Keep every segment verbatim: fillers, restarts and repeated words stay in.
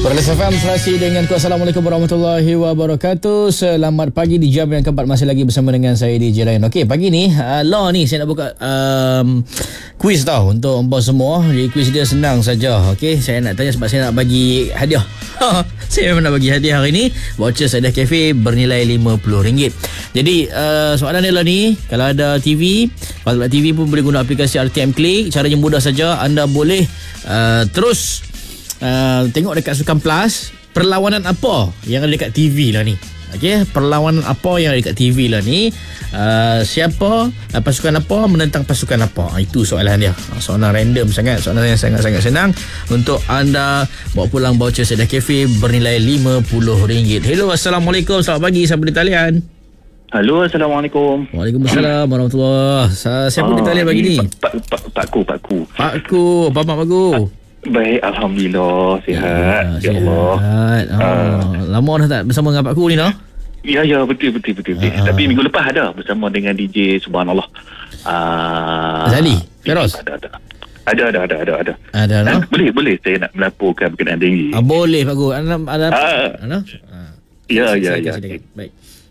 Perlis F M Selasi dengan ku. Assalamualaikum warahmatullahi wabarakatuh. Selamat pagi di jam yang keempat, masih lagi bersama dengan saya D J Ryan. Okey, pagi ni uh, Law ni saya nak buka um, quiz tau untuk bos semua. Jadi quiz dia senang saja. Okey, saya nak tanya sebab saya nak bagi hadiah. Saya memang nak bagi hadiah hari ni, voucher Sadah Cafe bernilai lima puluh ringgit. Jadi uh, soalan dia lah ni, kalau ada T V, kalau tak T V pun boleh guna aplikasi R T M Click. Caranya mudah saja, anda boleh uh, terus Uh, tengok dekat Sukan Plus, perlawanan apa yang ada dekat T V lah ni. Okey, perlawanan apa yang ada dekat T V lah ni, uh, siapa, uh, pasukan apa menentang pasukan apa. uh, Itu soalan dia. uh, Soalan random sangat, soalan yang sangat-sangat senang untuk anda bawa pulang voucher Sadah Cafe bernilai lima puluh ringgit. Hello, Assalamualaikum, selamat pagi. Siapa di talian? Halo, Assalamualaikum. Waalaikumsalam warahmatullahi. Siapa ah, di talian pagi ni? Pak Pak Pakku, Pakku. Pakku, apa Pak Pakku? Baik, Alhamdulillah, sihat. Ya, ya Allah. Sihat. Oh, uh, lama dah tak bersama dengan Pak Ku ni, no? Ya, ya, betul, betul, betul. betul. Uh, Tapi minggu lepas ada bersama dengan D J Subhanallah. Uh, Zali, Feroz? Ada, ada. Ada, ada, ada, ada. Ada, ada no? Boleh, boleh saya nak melaporkan berkenaan tinggi. Ah, boleh, Pak Ku. Ada, ada, uh, ada? Ya, ya, ya. Baik.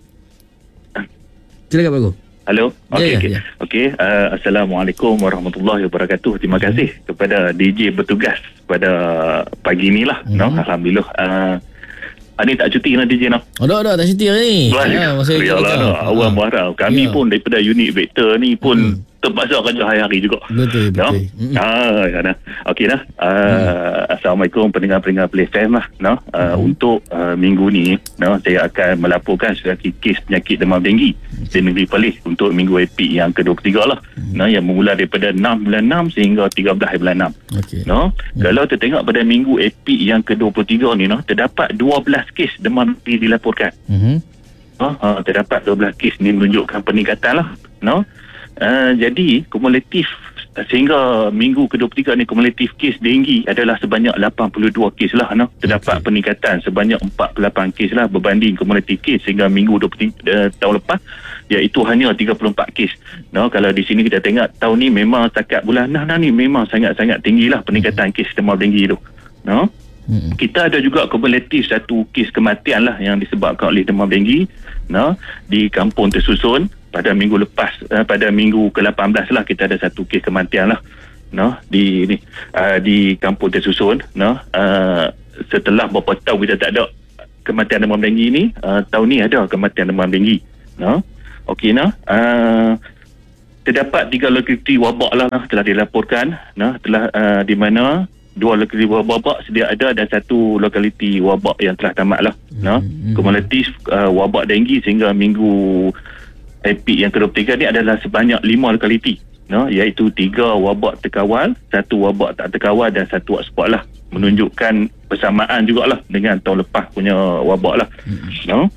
Silakan, Pak Ku. Halo. Okey, ya, okey. ya. Okey, uh, Assalamualaikum warahmatullahi wabarakatuh. Terima hmm. kasih kepada D J bertugas pada pagi ni lah. Hmm. No? Alhamdulillah. Uh, Ani tak cuti lah D J no? Oh, dah, dah tak cuti ni. Ya, masa ya Allah, awal marah. Kami ya. pun daripada unit Vector ni pun hmm. terpaksa kerja hari-hari juga. Betul, betul. No? Hmm. Ah, ya nah. Okey dah. Uh, hmm. Assalamualaikum pendengar-pendengar Play F M lah. No? Uh, hmm. Untuk uh, minggu ni, no, saya akan melaporkan sedikit kes penyakit demam denggi di negeri Perlis untuk minggu epik yang ke dua puluh tiga lah. Hmm. No, yang bermula daripada enam bulan enam sehingga tiga belas bulan enam. Okay. No? Hmm. Kalau kita tengok pada minggu epik yang ke dua puluh tiga ni, no, terdapat dua belas kes demam denggi dilaporkan. Hmm. No? Uh, terdapat dua belas kes ni menunjukkan peningkatan lah. No? Uh, jadi kumulatif sehingga minggu ke dua puluh tiga ni, kumulatif kes denggi adalah sebanyak lapan puluh dua kes lah. No? Terdapat okay. peningkatan sebanyak empat puluh lapan kes lah berbanding kumulatif kes sehingga minggu dua puluh tiga, uh, tahun lepas, iaitu hanya tiga puluh empat kes. No? Kalau di sini kita tengok tahun ni memang setakat bulan enam ni memang sangat-sangat tinggi lah peningkatan kes demam denggi tu. No? Hmm. Kita ada juga kumulatif satu kes kematian lah yang disebabkan oleh demam denggi, no, di kampung tersusun pada minggu lepas, uh, pada minggu ke lapan belas lah kita ada satu kes kematian lah, no, di ni, uh, di kampung tersusun, no, uh, setelah beberapa tahun kita tak ada kematian demam denggi ni, uh, tahun ni ada kematian demam denggi, no. Okey, nah, uh, terdapat tiga lokaliti wabak lah telah dilaporkan, nah, telah uh, di mana dua lokaliti wabak sedia ada dan satu lokaliti wabak yang telah tamat lah. No? Mm-hmm. Kumulatif uh, wabak denggi sehingga minggu epik yang ke dua puluh tiga ni adalah sebanyak lima lokaliti. No? Iaitu tiga wabak terkawal, satu wabak tak terkawal dan satu hotspot lah. Menunjukkan persamaan jugalah dengan tahun lepas punya wabak lah. Mm-hmm. No?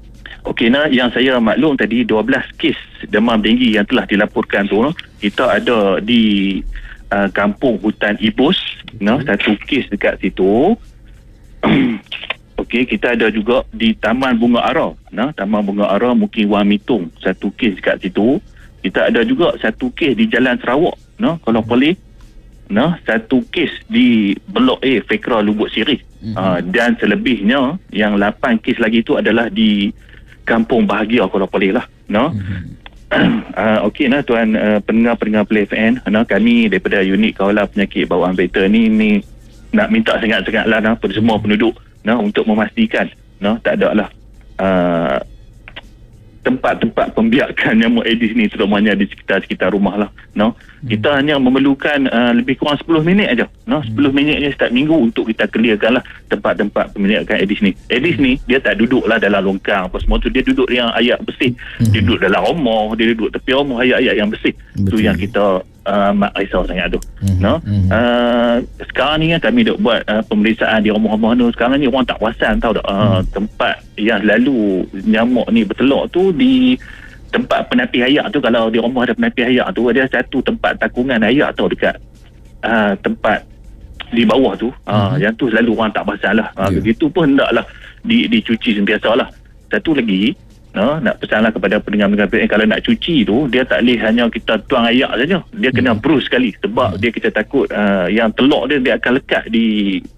Okey, nah, yang saya maklum tadi dua belas kes demam denggi yang telah dilaporkan tu, no? Kita ada di Uh, kampung hutan Ibus, no, satu kes dekat situ. Okey, kita ada juga di Taman Bunga Ara, no, Taman Bunga Ara Mukim Wan Mitung, satu kes dekat situ. Kita ada juga satu kes di Jalan Sarawak, no, Kolong Polis, no, satu kes di Blok A Fekra Lubuk Sirih. Mm-hmm. Uh, dan selebihnya yang lapan kes lagi itu adalah di Kampung Bahagia Kolong Polis lah, no. Mm-hmm. Uh, Okey nah tuan uh, pendengar-pendengar Play F M, nah, kami daripada unit kawalan penyakit bawaan vektor ni ni nak minta sangat-sangatlah nah, pada semua penduduk, nah, untuk memastikan, nah, tak ada lah uh, tempat-tempat pembiakan nyamuk Aedes ni, terutamanya di sekitar-sekitar rumah lah. No? Hmm. Kita hanya memerlukan uh, lebih kurang sepuluh minit aja. No? sepuluh minit je setiap minggu untuk kita clearkan lah tempat-tempat pembiakan Aedes ni. Aedes ni dia tak duduk lah dalam longkang apa semua tu, dia duduk yang ayak bersih. Hmm. Dia duduk dalam rumah, dia duduk tepi rumah, ayak-ayak yang bersih. Itu yang kita uh, mak risau sangat tu. Hmm. No? Hmm. Uh, sekarang ni kan kami duk buat uh, pemeriksaan di rumah-rumah tu. Sekarang ni orang tak perasan tahu tak, uh, hmm. tempat yang lalu nyamuk ni bertelur tu di tempat penapis ayak tu. Kalau di rumah ada penapis ayak tu, ada satu tempat takungan ayak tu dekat uh, tempat di bawah tu, uh, hmm. yang tu selalu orang tak perasan lah. uh, yeah. Begitu pun hendaklah di, dicuci sentiasa lah. Satu lagi, uh, nak pesanlah kepada pendengar-pendengar, eh, kalau nak cuci tu, dia tak boleh hanya kita tuang ayak saja, dia kena hmm. brush sekali sebab hmm. dia kita takut uh, yang telur dia dia akan lekat di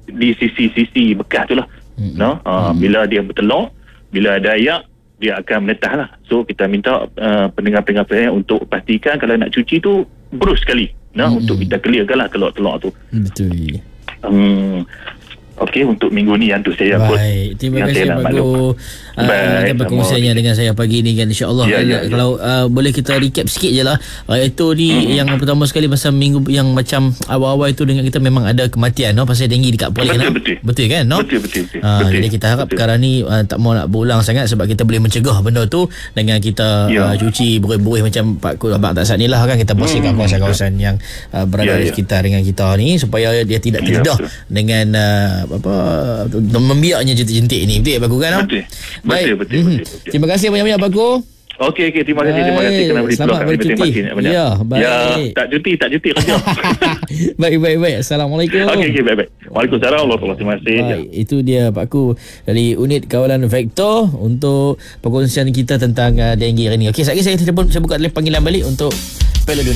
di sisi-sisi bekas tu lah. Mm-hmm. No? Uh, mm-hmm. Bila dia bertelur, bila ada ayak, dia akan menetah lah. So kita minta uh, pendengar-pendengar pelayan untuk pastikan kalau nak cuci tu berus sekali. No? Mm-hmm. Untuk kita clearkan lah telur-telur tu. Betul. Um, Okey, untuk minggu ni yang tu saya Baik, put. terima kasih Pak Go. Uh, perkongsiannya dengan saya pagi ni kan, insya-Allah. Ya, ya, ya. Kalau uh, boleh kita recap sikit je lah. Uh, itu ni hmm. yang pertama sekali pasal minggu yang macam awal-awal itu dengan kita memang ada kematian, no, pasal denggi dekat Perlis. Betul, no? betul. Betul kan, no? Betul, betul, betul. Uh, betul. Jadi kita harap betul. perkara ni uh, tak mau nak berulang sangat sebab kita boleh mencegah benda tu dengan kita ya. uh, cuci buih-buih macam Pak Ko Abang tak saat ni lah kan, kita bersihkan hmm. kawasan-kawasan yang uh, berada ya, di sekitar ya. dengan kita ni supaya dia tidak terdedah ya, dengan uh, apa membiaknya jentik-jentik ni. Betul ya Pak Ko kan? Betul. Baik. Betul, betul, Hmm. betul, betul. Terima kasih banyak-banyak Pak Ko. Okey, okey, terima kasih, terima kasih kerana beri Selamat peluang bercuti. Ya, baik. Ya, tak cuti, tak cuti kerja. baik, baik, baik. Assalamualaikum. Okey, okey, baik, baik. Waalaikumsalam warahmatullahi wabarakatuh. Terima kasih. Baik, itu dia Pak Ku dari unit kawalan Vector untuk perkongsian kita tentang uh, denggi hari ni. Okey, sekejap lagi saya telefon, saya buka panggilan balik untuk Pelodon.